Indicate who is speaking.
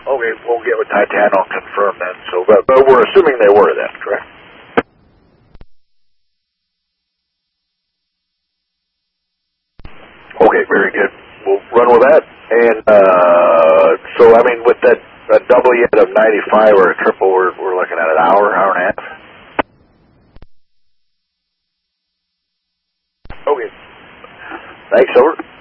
Speaker 1: Okay, we'll get with Titan. I'll confirm then. So, but we're assuming they were then, correct? Okay, very good. We'll run with that. And so, I mean, with that a double yet of 95 or a triple, we're looking at an hour and a half. Okay. Thanks, over.